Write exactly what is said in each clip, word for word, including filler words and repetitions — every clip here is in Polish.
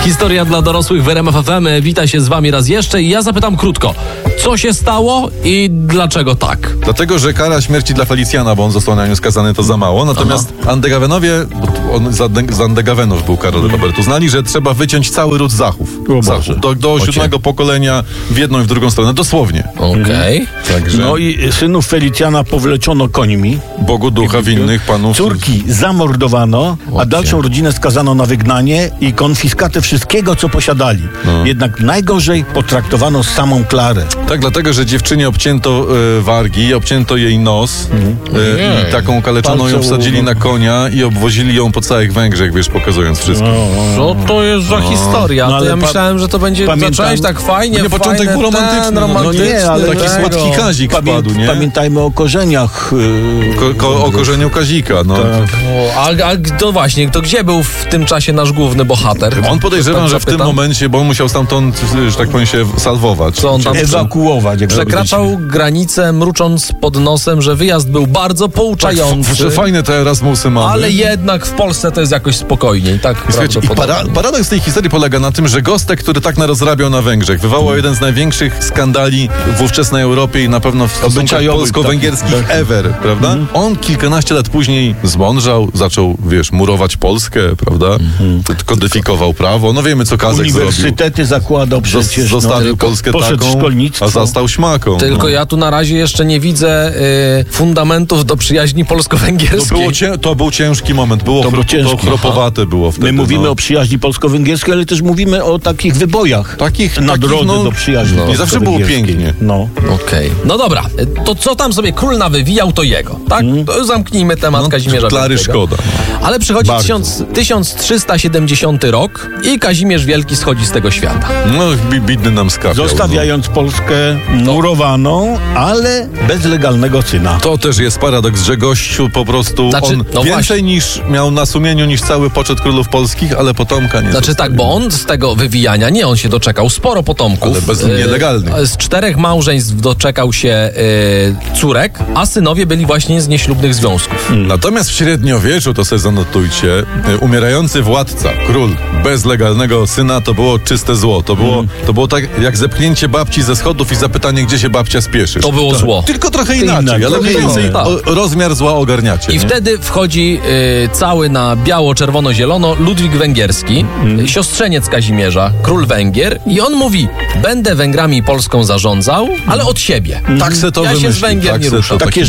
Historia dla dorosłych w R M F F M. Wita się z wami raz jeszcze i ja zapytam krótko. Co się stało i dlaczego tak? Dlatego, że kara śmierci dla Felicjana, bo on został na nią skazany, to za mało. Natomiast Andegawenowie, on z, Ande, z Andegawenów był Karol hmm. Robert, uznali, że trzeba wyciąć cały ród Zachów. Zachów do do siódmego pokolenia w jedną i w drugą stronę. Dosłownie. Okej. Okay. Także... No i synów Felicjana powleciono końmi. Bogu ducha winnych panów. Córki zamordowano, a dalszą rodzinę skazano na wygnanie i konfiskatę wszystkiego, co posiadali. No. Jednak najgorzej potraktowano samą Klarę. Tak, dlatego, że dziewczynie obcięto e, wargi, obcięto jej nos e, i taką okaleczoną ją wsadzili na konia i obwozili ją po całych Węgrzech, wiesz, pokazując wszystko. Co to jest za no. historia? No, to ja myślałem, że to będzie zacząć tak fajnie, nie, początek fajne, był romantyczny. Ten, romantyczny no nie, ale taki tego. słodki Kazik Pamię wpadł, nie? Pamiętajmy o korzeniach. Yy, ko, ko, o korzeniu Kazika, no. Tak. O, a, a to właśnie, to gdzie był w tym czasie nasz główny bohater? On podejrzewam, tak że w tym momencie, bo on musiał stamtąd, że tak powiem, się salwować. Co on tam ewakuować. Przekraczał granicę, mrucząc pod nosem, że wyjazd był bardzo pouczający. Tak, fajne te Erasmusy mamy. Ale jednak w Polsce to jest jakoś spokojniej. Tak. Słuchajcie, i para, paradoks tej historii polega na tym, że Gostek, który tak narozrabiał na Węgrzech, wywołał hmm. jeden z największych skandali w ówczesnej Europie i na pewno w stosunkach polsko-węgierskich tak, ever, prawda? Hmm. On kilkanaście lat później zmądrzał, zaczął, wiesz, murować Polskę, prawda? Hmm. Kodyfikował prawo. No wiemy, co Kazek zrobił. Uniwersytety zakładał przecież. Zostawił no, Polskę taką, a zastał szmaką. Tylko no. ja tu na razie jeszcze nie widzę y, fundamentów do przyjaźni polsko-węgierskiej. To, było cię, to był ciężki moment. Było to, chro, ciężki. to chropowate było wtedy. My mówimy no. o przyjaźni polsko-węgierskiej, ale też mówimy o takich wybojach. Takich na takich, drodze no, do przyjaźni. No. Nie zawsze było pięknie. No. Okej. Okay. No dobra. To co tam sobie król nawywijał, to jego. Tak? Mm. To zamknijmy temat no, Kazimierza Klary Wielkiego. szkoda. Ale przychodzi tysiąc trzysta siedemdziesiąty rok i Kazimierz Wielki schodzi z tego świata. No, bidny nam skapiał. Zostawiając no. Polskę murowaną, ale bez legalnego syna. To też jest paradoks, że gościu po prostu znaczy, on no więcej właśnie. niż miał na sumieniu niż cały poczet królów polskich, ale potomka nie Znaczy zostawił. tak, bo on z tego wywijania, nie, on się doczekał sporo potomków. Ale bez nielegalnych. Z czterech małżeństw doczekał się y, córek, a synowie byli właśnie z nieślubnych związków. Hmm. Natomiast w średniowieczu, to sobie zanotujcie, y, umierający władca, król bez legalnego syna, to było czyste zło. To było, hmm. to było tak jak zepchnięcie babci ze schodów i zapytanie, gdzie się babcia spieszy. To było to, zło. Tylko trochę inaczej, inaczej ale mniej więcej tak. rozmiar zła ogarniacie. I nie? wtedy wchodzi y, cały na biało-czerwono-zielono Ludwik Węgierski, hmm. siostrzeniec Kazimierza, król Węgier, i on mówi, będę Węgrami i Polską zarządzał, ale od siebie. Hmm. Tak se to ja wymyśli. się z Węgier tak nie ruszam. Takie,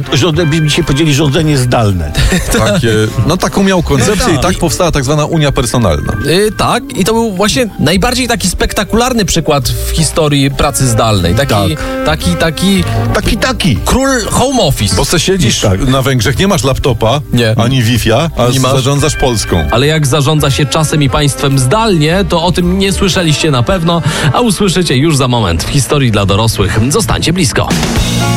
by mi się powiedzieli, rządzenie zdalne. Takie, no taką miał koncepcję no tak. i tak powstała tak zwana Unia Personalna. Y, tak, i to był właśnie najbardziej taki spektakularny przykład w historii pracy zdalnej. Taki, tak. taki, taki, taki, taki. Król home office. Bo se siedzisz tak. na Węgrzech, nie masz laptopa, nie. ani Wi-Fi, a nie zarządzasz Polską. Ale jak zarządza się czasem i państwem zdalnie, to o tym nie słyszeliście na pewno, a usłyszycie już za moment w historii dla dorosłych. Zostańcie blisko.